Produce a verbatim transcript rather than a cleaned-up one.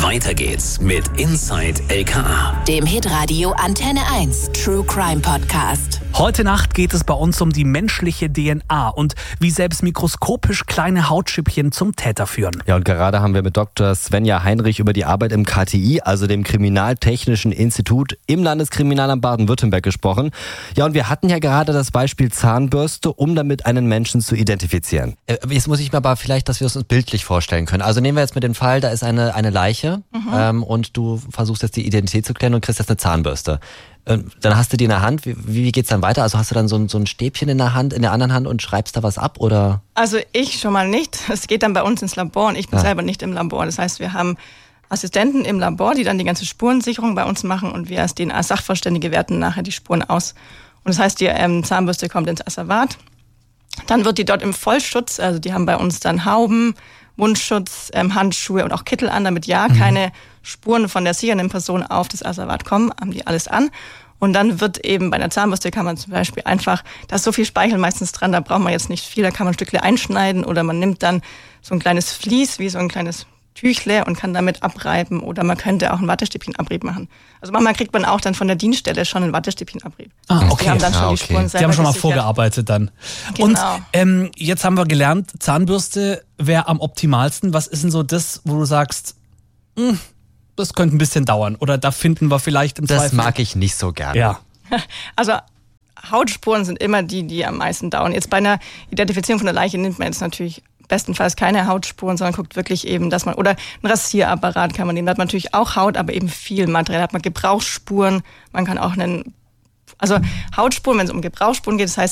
Weiter geht's mit Inside L K A, dem Hitradio Antenne eins True Crime Podcast. Heute Nacht geht es bei uns um die menschliche D N A und wie selbst mikroskopisch kleine Hautschüppchen zum Täter führen. Ja, und gerade haben wir mit Doktor Svenja Heinrich über die Arbeit im K T I, also dem Kriminaltechnischen Institut im Landeskriminalamt Baden-Württemberg gesprochen. Ja, und wir hatten ja gerade das Beispiel Zahnbürste, um damit einen Menschen zu identifizieren. Jetzt muss ich mir aber vielleicht, dass wir es uns bildlich vorstellen können. Also nehmen wir jetzt mit dem Fall, da ist eine, eine Leiche mhm. ähm, und du versuchst jetzt die Identität zu klären und kriegst jetzt eine Zahnbürste. Dann hast du die in der Hand. Wie, wie geht's dann weiter? Also hast du dann so ein, so ein Stäbchen in der Hand, in der anderen Hand und schreibst da was ab, oder? Also ich schon mal nicht. Es geht dann bei uns ins Labor und ich bin ja. selber nicht im Labor. Das heißt, wir haben Assistenten im Labor, die dann die ganze Spurensicherung bei uns machen und wir als D N A-Sachverständige werten nachher die Spuren aus. Und das heißt, die ähm, Zahnbürste kommt ins Asservat. Dann wird die dort im Vollschutz, also die haben bei uns dann Hauben, Mundschutz, ähm, Handschuhe und auch Kittel an, damit ja mhm. keine Spuren von der sichernden Person auf das Asservat kommen, haben die alles an. Und dann wird eben bei einer Zahnbürste kann man zum Beispiel einfach, da ist so viel Speichel meistens dran, da braucht man jetzt nicht viel, da kann man ein Stückchen einschneiden oder man nimmt dann so ein kleines Vlies, wie so ein kleines Tüchle und kann damit abreiben oder man könnte auch einen Wattestäbchenabrieb machen. Also manchmal kriegt man auch dann von der Dienststelle schon einen Wattestäbchenabrieb. Ah, okay. Die haben dann schon ah, okay. die Spuren selber Die haben schon mal gesichert. vorgearbeitet dann. Genau. Und ähm, jetzt haben wir gelernt, Zahnbürste wäre am optimalsten. Was ist denn so das, wo du sagst, mh, das könnte ein bisschen dauern oder da finden wir vielleicht im Das Zweifel... mag ich nicht so gerne. Ja. Also Hautspuren sind immer die, die am meisten dauern. Jetzt bei einer Identifizierung von der Leiche nimmt man jetzt natürlich bestenfalls keine Hautspuren, sondern guckt wirklich eben, dass man, oder ein Rasierapparat kann man nehmen, da hat man natürlich auch Haut, aber eben viel Material, da hat man Gebrauchsspuren, man kann auch einen, also Hautspuren, wenn es um Gebrauchsspuren geht, das heißt,